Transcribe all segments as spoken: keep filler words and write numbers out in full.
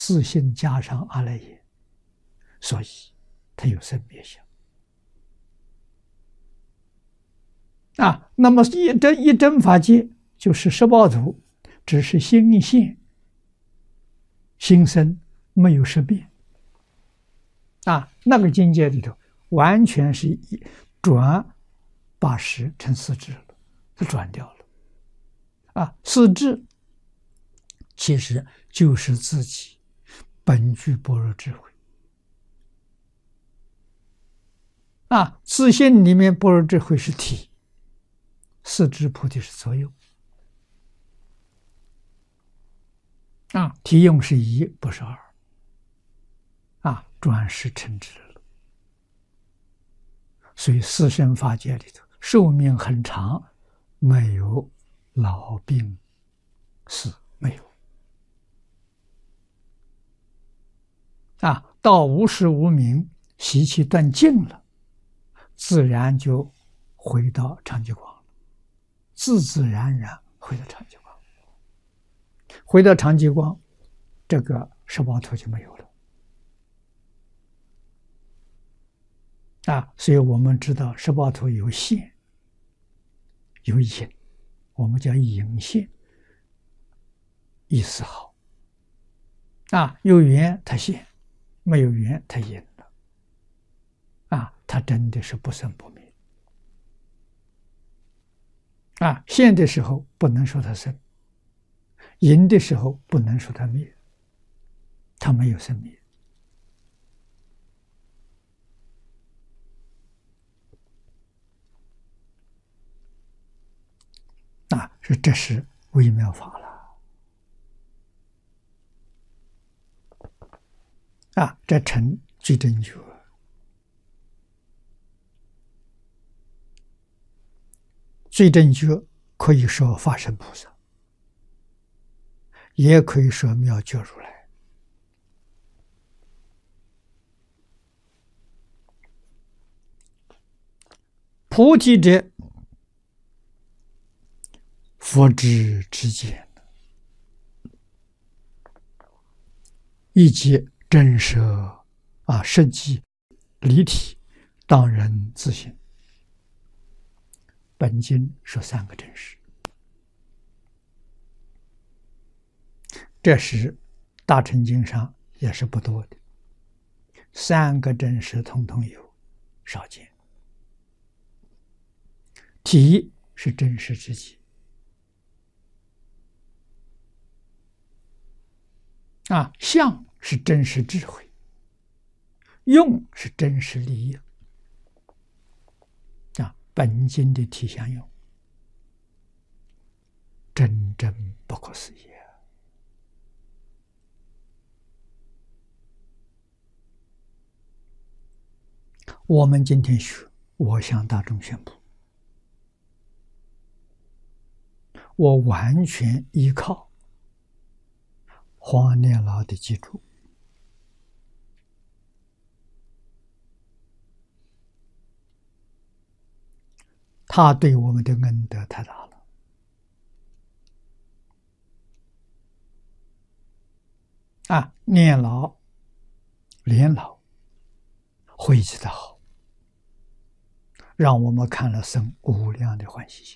自性加上阿赖耶，所以它有生灭相。啊，那么一真一真法界就是十报图，只是心现心生，没有识别。啊，那个境界里头完全是一转八识成四智了，是转掉了。啊，四智其实就是自己本具般若智慧。啊，自性里面般若智慧是体，四智菩提是作用。啊，体用是一，不是二。啊，转世成智了。所以四圣法界里头，寿命很长，没有老病死，没有。啊，到无时无明，习气断尽了，自然就回到长寂光，自自然然回到长寂光，回到长寂光，这个十报图就没有了。啊，所以我们知道十报图有现有隐，我们叫隐现，意思好。啊，有缘它现，没有缘它隐了。啊，它真的是不生不灭。啊，现的时候不能说它生，隐的时候不能说它灭，它没有生灭。啊，是这是微妙法了。啊，这成最真觉。最真觉可以说法身菩萨，也可以说妙觉如来。菩提者，佛之之见，以及真实啊，实际离体，当人自性。本经说三个真实，这是大乘经上也是不多的，三个真实统统有，少见。体是真实之极，啊，相是真实智慧，用是真实利益。啊，本经的体相用，真正不可思议。我们今天学，我向大众宣布，我完全依靠黄念老的记住，他对我们的恩德太大了。啊，念老、连老汇集的好，让我们看了生无量的欢喜心。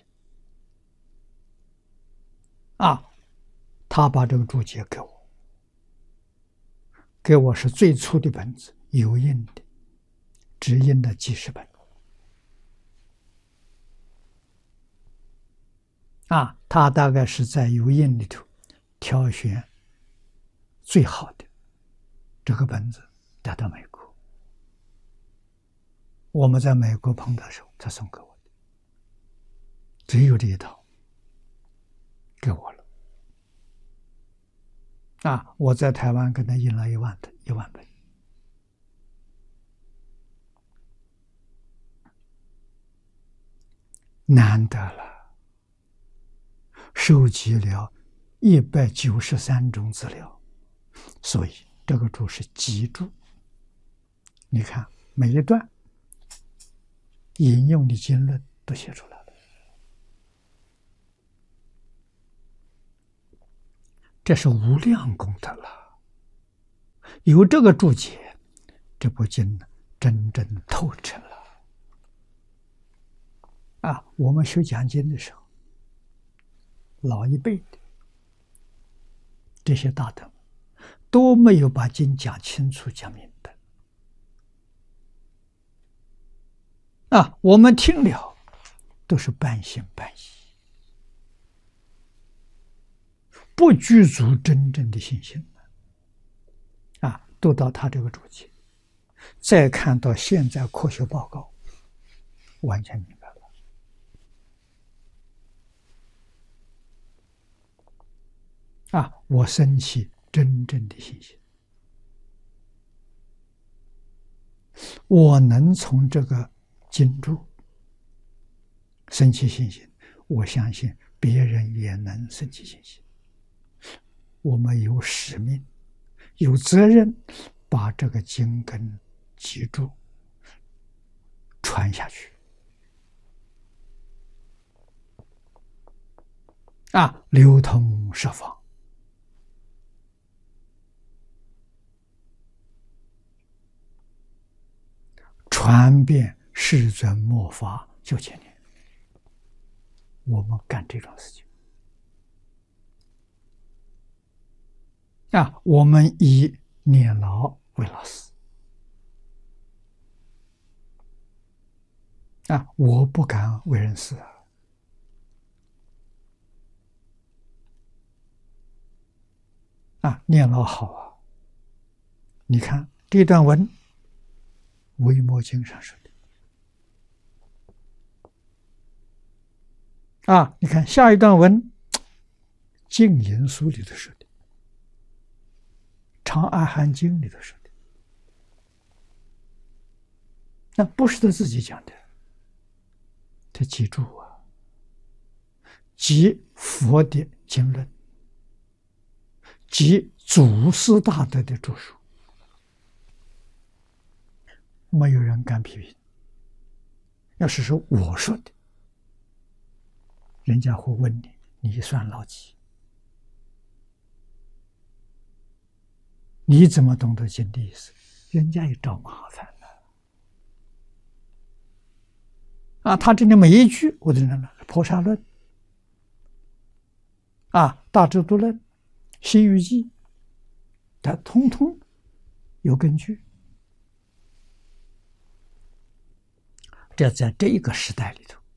啊，他把这个注解给我，给我是最粗的本子，有印的，只印了几十本。啊，他大概是在有印里头挑选最好的这个本子带到美国。我们在美国碰到的时候，他送给我的，只有这一套给我了。啊，我在台湾跟他印了一万的一万本。难得了，收集了一百九十三种资料，所以这个注是集注。你看每一段引用的经论都写出来了，这是无量功德了。 有这个注解，这部经真正透彻了。啊，我们学讲经的时候，老一辈的这些大德都没有把经讲清楚、讲明白。啊，我们听了都是半信半疑，不具足真正的信心。啊，读到他这个注解，再看到现在科学报告，完全明白了。啊，我升起真正的信心，我能从这个经注升起信心，我相信别人也能升起信心。我们有使命，有责任把这个经根记住，传下去。啊，流通十方。传遍世尊末法九千年，我们干这种事情啊！我们以念老为老师啊！我不敢为人师啊！啊，念老好啊！你看这段文。维摩经上说的啊，你看下一段文，净言书里头说的，长阿含经里头说的，那不是他自己讲的，他记住啊，即佛的经论，即祖师大德的著述。没有人敢批评。要是说我说的，人家会问你，你算老几？你怎么懂得经的意思？人家也找麻烦了。啊，他这里每一句我都认了，《婆沙论》啊，《大智度论》、《新语记》，它通通有根据。这在这一个时代里头，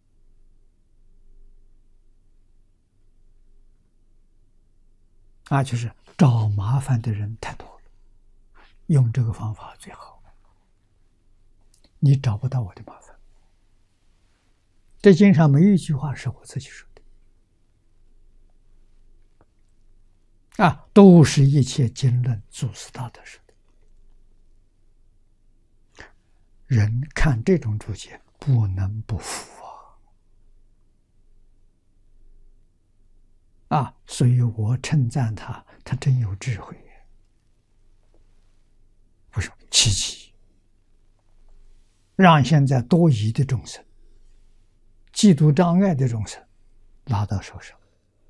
啊，就是找麻烦的人太多了，用这个方法最好。你找不到我的麻烦。这经上没有一句话是我自己说的，啊，都是一切经论祖师大德说的。人看这种注解，不能不服啊！啊，所以我称赞他，他真有智慧。我说奇迹，让现在多疑的众生、嫉妒障碍的众生拉到手上，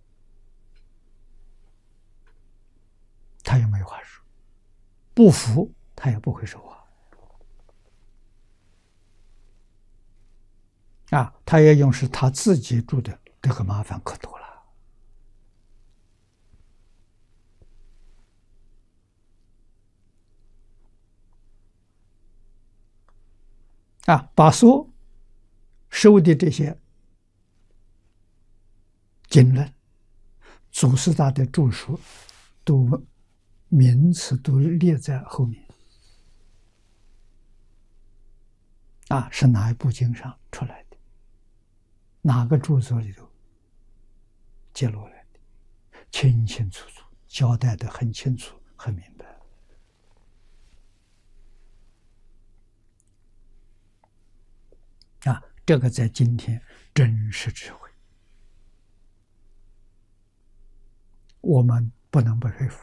他也没话说，不服他也不会说话。啊，他也用是他自己住的，这个麻烦可多了。啊，把所收的这些经论、祖师大的著述，都名词都列在后面。啊，是哪一部经上出来的？哪个著作里头揭露来的？清清楚楚，交代的很清楚、很明白。啊，这个在今天真是智慧，我们不能不佩服。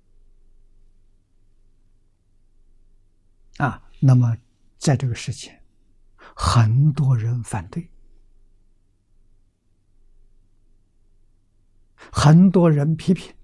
啊，那么在这个事情，很多人反对。很多人批评，